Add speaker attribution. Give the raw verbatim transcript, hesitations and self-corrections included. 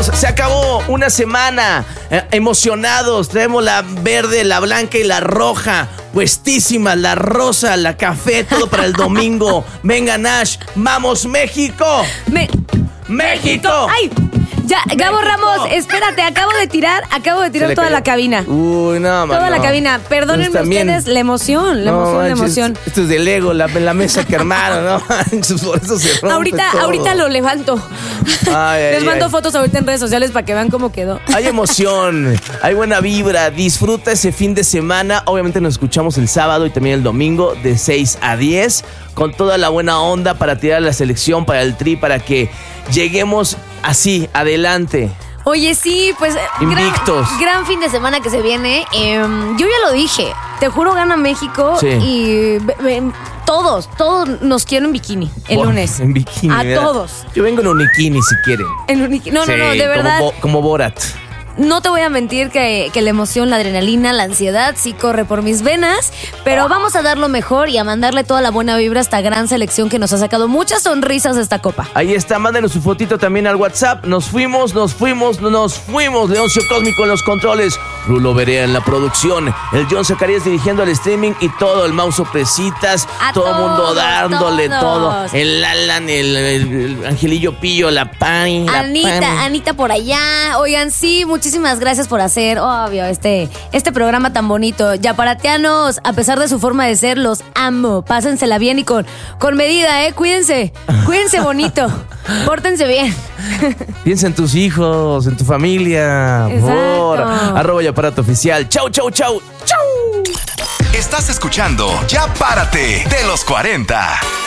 Speaker 1: amigos, se acabó una semana. Eh, emocionados, traemos la verde, la blanca y la roja. Puestísimas, la rosa, la café, todo para el domingo. Venga, Nash, ¡vamos, México!
Speaker 2: Me-
Speaker 1: ¡México!
Speaker 2: ¡Ay! Ya, Gabo
Speaker 1: México.
Speaker 2: Ramos, espérate, acabo de tirar, acabo de tirar
Speaker 1: Se le
Speaker 2: toda
Speaker 1: cayó.
Speaker 2: la cabina.
Speaker 1: Uy, no, man,
Speaker 2: Toda la
Speaker 1: no.
Speaker 2: cabina. Perdónenme
Speaker 1: Pues también-
Speaker 2: ustedes, la emoción, la
Speaker 1: No,
Speaker 2: emoción, la
Speaker 1: manches,
Speaker 2: emoción.
Speaker 1: Esto es de Lego, la, la mesa que armaron, ¿no? Manches, por eso se rompe
Speaker 2: Ahorita,
Speaker 1: todo.
Speaker 2: ahorita lo levanto.
Speaker 1: Ay, ay,
Speaker 2: Les mando
Speaker 1: ay.
Speaker 2: fotos ahorita en redes sociales para que vean cómo quedó.
Speaker 1: Hay emoción, hay buena vibra, disfruta ese fin de semana. Obviamente nos escuchamos el sábado y también el domingo de seis a diez con toda la buena onda para tirar la selección, para el tri, para que lleguemos así, adelante.
Speaker 2: Oye, sí, pues
Speaker 1: Invictos.
Speaker 2: Gran, gran fin de semana que se viene. Eh, yo ya lo dije, te juro gana México
Speaker 1: Sí.
Speaker 2: y ve- ve- todos, todos nos quiero en bikini el
Speaker 1: Por-
Speaker 2: lunes.
Speaker 1: En bikini.
Speaker 2: A
Speaker 1: ¿verdad?
Speaker 2: todos.
Speaker 1: Yo vengo en uniquini si quieren.
Speaker 2: En un- no, no,
Speaker 1: Sí,
Speaker 2: no, de verdad.
Speaker 1: Como, Bo- como Borat.
Speaker 2: No te voy a mentir que, que la emoción, la adrenalina, la ansiedad sí corre por mis venas, pero vamos a dar lo mejor y a mandarle toda la buena vibra a esta gran selección que nos ha sacado muchas sonrisas de esta copa.
Speaker 1: Ahí está, mándenos su fotito también al WhatsApp. Nos fuimos, nos fuimos, nos fuimos. Leoncio Cósmico en los controles. Rulo Berea en la producción. El John Zacarías dirigiendo el streaming y todo. El Mouse Presitas.
Speaker 2: A
Speaker 1: todo el mundo
Speaker 2: todos,
Speaker 1: dándole
Speaker 2: todos.
Speaker 1: todo. El Alan, el, el- el Angelillo Pillo, la Pani. La
Speaker 2: Anita,
Speaker 1: Pani.
Speaker 2: Anita por allá. Oigan, sí, muchísimas gracias por hacer, obvio, este, este programa tan bonito. Yaparatianos, a pesar de su forma de ser, los amo. Pásensela bien y con, con medida, ¿eh? Cuídense, cuídense bonito. Pórtense bien.
Speaker 1: Piensa en tus hijos, en tu familia. Por favor.
Speaker 2: Exacto.
Speaker 1: Arroba Yaparato Oficial. Chau, chau, chau. Chau.
Speaker 3: Estás escuchando Ya Párate de los cuarenta.